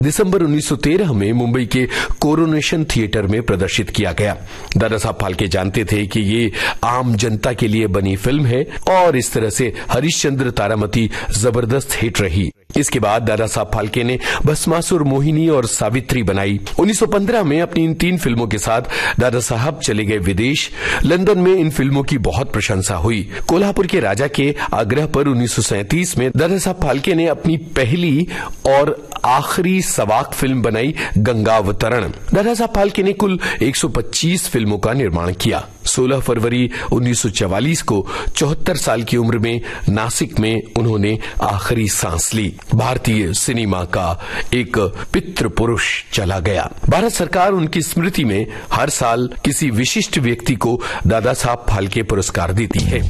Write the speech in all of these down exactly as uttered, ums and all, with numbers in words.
दिसंबर उन्नीस सौ तेरह में मुंबई के कोरोनेशन थिएटर में प्रदर्शित किया गया। दादा साहब फाल्के जानते थे कि ये आम जनता के लिए बनी फिल्म है और इस तरह से हरिश्चंद्र तारामती जबरदस्त हिट रही। इसके बाद दादा साहब फाल्के ने भस्मासुर, मोहिनी और सावित्री बनाई। उन्नीस सौ पंद्रह में अपनी इन तीन फिल्मों के साथ दादा साहब चले गए विदेश। लंदन में इन फिल्मों की बहुत प्रशंसा हुई। कोल्हापुर के राजा के आग्रह पर उन्नीस सौ सैंतीस में दादा साहब फाल्के ने अपनी पहली और आखिरी सवाक फिल्म बनाई, गंगावतरण। दादा साहब फाल्के ने कुल एक सौ पच्चीस फिल्मों का निर्माण किया। सोलह फरवरी उन्नीस सौ चवालीस को चौहत्तर साल की उम्र में नासिक में उन्होंने आखिरी सांस ली। भारतीय सिनेमा का एक पितृ पुरुष चला गया। भारत सरकार उनकी स्मृति में हर साल किसी विशिष्ट व्यक्ति को दादा साहब फाल्के पुरस्कार देती है।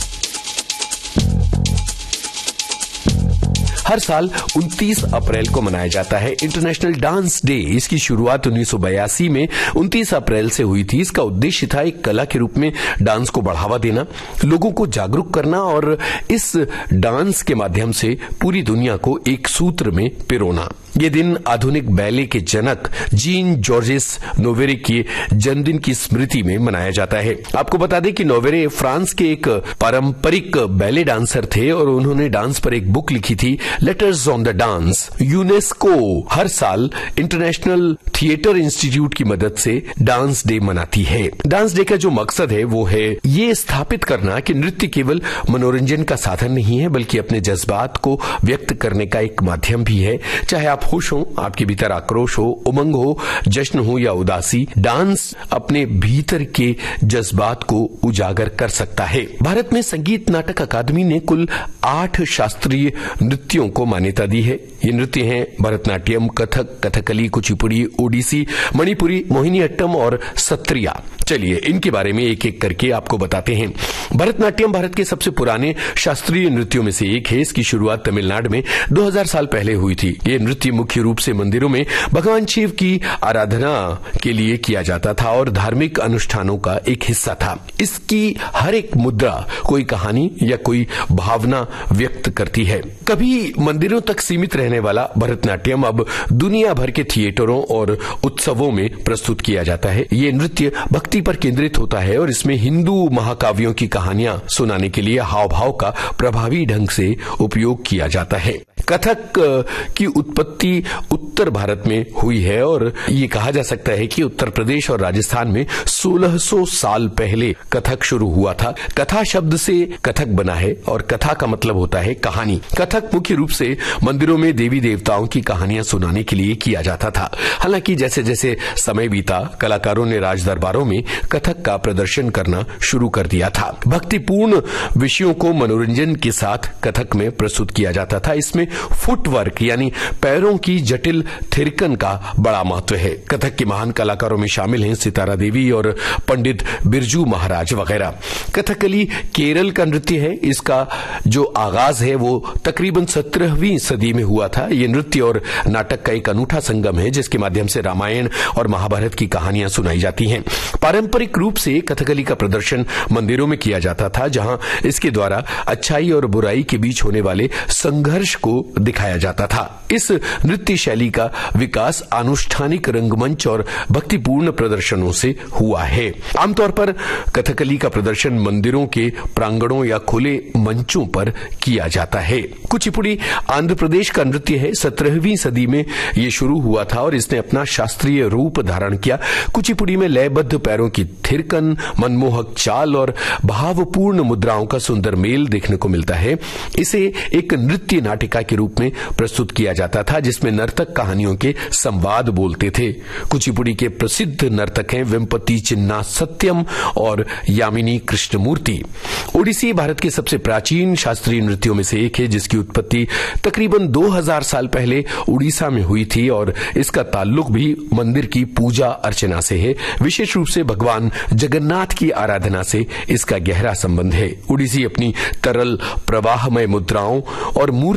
हर साल उनतीस अप्रैल को मनाया जाता है इंटरनेशनल डांस डे। इसकी शुरुआत उन्नीस सौ बयासी में उनतीस अप्रैल से हुई थी। इसका उद्देश्य था एक कला के रूप में डांस को बढ़ावा देना, लोगों को जागरूक करना और इस डांस के माध्यम से पूरी दुनिया को एक सूत्र में पिरोना। ये दिन आधुनिक बैले के जनक जीन जॉर्जेस नोवेरे के जन्मदिन की स्मृति में मनाया जाता है। आपको बता दें कि नोवेरे फ्रांस के एक पारंपरिक बैले डांसर थे और उन्होंने डांस पर एक बुक लिखी थी, letters on the dance. UNESCO हर साल इंटरनेशनल थिएटर इंस्टीट्यूट की मदद से डांस डे मनाती है। डांस डे का जो मकसद है वो है ये स्थापित करना कि नृत्य केवल मनोरंजन का साधन नहीं है, बल्कि अपने जज्बात को व्यक्त करने का एक माध्यम भी है। चाहे आप खुश हो, आपके भीतर आक्रोश हो, उमंग हो, जश्न हो या उदासी, डांस अपने भीतर के जज्बात को उजागर कर सकता है। भारत में संगीत नाटक अकादमी ने कुल आठ शास्त्रीय नृत्यों को मान्यता दी है। ये नृत्य हैं भरतनाट्यम, कथक, कथकली, कुचिपुड़ी, ओडिसी, मणिपुरी, मोहिनीअट्टम और सत्रिया। चलिए इनके बारे में एक एक करके आपको बताते हैं। भरतनाट्यम भारत के सबसे पुराने शास्त्रीय नृत्यों में से एक है। इसकी शुरुआत तमिलनाडु में दो हज़ार साल पहले हुई थी। ये नृत्य मुख्य रूप से मंदिरों में भगवान शिव की आराधना के लिए किया जाता था और धार्मिक अनुष्ठानों का एक हिस्सा था। इसकी हर एक मुद्रा कोई कहानी या कोई भावना व्यक्त करती है। कभी मंदिरों तक सीमित रहने वाला भरतनाट्यम अब दुनिया भर के थिएटरों और उत्सवों में प्रस्तुत किया जाता है। ये नृत्य भक्ति पर केंद्रित होता है और इसमें हिंदू महाकाव्यों की कहानियां सुनाने के लिए हाव भाव का प्रभावी ढंग से उपयोग किया जाता है। कथक की उत्पत्ति उत्तर भारत में हुई है और ये कहा जा सकता है कि उत्तर प्रदेश और राजस्थान में सोलह सौ साल पहले कथक शुरू हुआ था। कथा शब्द से कथक बना है और कथा का मतलब होता है कहानी। कथक मुख्य रूप से मंदिरों में देवी देवताओं की कहानियां सुनाने के लिए किया जाता था। हालांकि जैसे जैसे समय बीता, कलाकारों ने राज दरबारों में कथक का प्रदर्शन करना शुरू कर दिया था। भक्तिपूर्ण विषयों को मनोरंजन के साथ कथक में प्रस्तुत किया जाता था। इसमें फुटवर्क यानी पैरों की जटिल थिरकन का बड़ा महत्व है। कथक के महान कलाकारों में शामिल हैं सितारा देवी और पंडित बिरजू महाराज वगैरह। कथकली केरल का नृत्य है। इसका जो आगाज है वो तकरीबन सत्रहवीं सदी में हुआ था। ये नृत्य और नाटक का एक अनूठा संगम है जिसके माध्यम से रामायण और महाभारत की कहानियां सुनाई जाती हैं। पारंपरिक रूप से कथकली का प्रदर्शन मंदिरों में किया जाता था, जहां इसके द्वारा अच्छाई और बुराई के बीच होने वाले संघर्ष को दिखाया जाता था। इस नृत्य शैली का विकास अनुष्ठानिक रंगमंच और भक्तिपूर्ण प्रदर्शनों से हुआ है। आमतौर पर कथकली का प्रदर्शन मंदिरों के प्रांगणों या खुले मंचों पर किया जाता है। कुचिपुड़ी आंध्र प्रदेश का नृत्य है। सत्रहवीं सदी में यह शुरू हुआ था और इसने अपना शास्त्रीय रूप धारण किया। कुचिपुड़ी में लयबद्ध पैरों की थिरकन, मनमोहक चाल और भावपूर्ण मुद्राओं का सुंदर मेल देखने को मिलता है। इसे एक नृत्य नाटिका के रूप में प्रस्तुत किया जाता था जिसमें नर्तक कहानियों के संवाद बोलते थे। कुचिपुड़ी के प्रसिद्ध नर्तक हैं वेम्पति चिन्ना सत्यम और यामिनी कृष्णमूर्ति। ओडिसी भारत के सबसे प्राचीन शास्त्रीय नृत्यों में से एक है जिसकी उत्पत्ति तकरीबन दो हज़ार साल पहले उड़ीसा में हुई थी और इसका ताल्लुक भी मंदिर की पूजा अर्चना से है। विशेष रूप से भगवान जगन्नाथ की आराधना से इसका गहरा संबंध है। ओडिसी अपनी तरल प्रवाहमय मुद्राओं और मूर्ति कला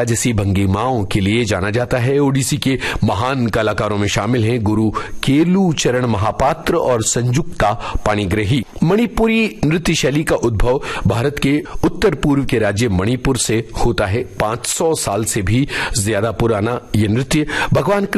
जैसी भंगिमाओं के लिए जाना जाता है। ओडिसी के महान कलाकारों में शामिल हैं गुरु केलू चरण महापात्र और संयुक्ता पाणिग्रही। मणिपुरी नृत्य शैली का उद्भव भारत के उत्तर पूर्व के राज्य मणिपुर से होता है। पाँच सौ साल से भी ज्यादा पुराना ये नृत्य भगवान